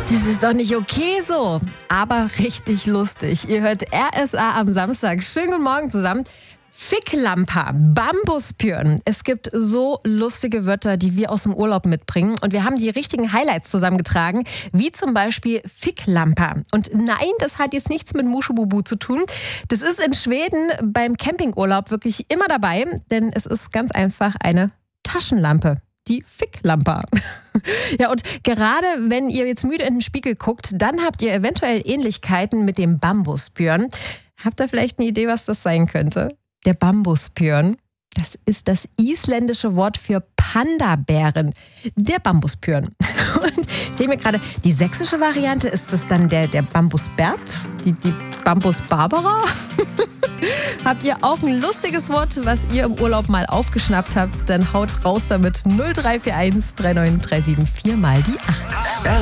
Das ist doch nicht okay so, aber richtig lustig. Ihr hört RSA am Samstag. Schönen guten Morgen zusammen. Ficklampa, Bambuspyörn. Es gibt so lustige Wörter, die wir aus dem Urlaub mitbringen. Und wir haben die richtigen Highlights zusammengetragen, wie zum Beispiel Ficklampa. Und nein, das hat jetzt nichts mit Muschububu zu tun. Das ist in Schweden beim Campingurlaub wirklich immer dabei, denn es ist ganz einfach eine Taschenlampe. Die Ficklampa. Ja, und gerade wenn ihr jetzt müde in den Spiegel guckt, dann habt ihr eventuell Ähnlichkeiten mit dem Bambuspyörn. Habt ihr vielleicht eine Idee, was das sein könnte? Der Bambuspyörn, das ist das isländische Wort für Panda-Bären. Der Bambuspyörn. Und ich denke mir gerade, die sächsische Variante, ist das dann der Bambusbert? Die Bambus-Barbara? Habt ihr auch ein lustiges Wort, was ihr im Urlaub mal aufgeschnappt habt? Dann haut raus damit 0341 3937 4 mal die 8.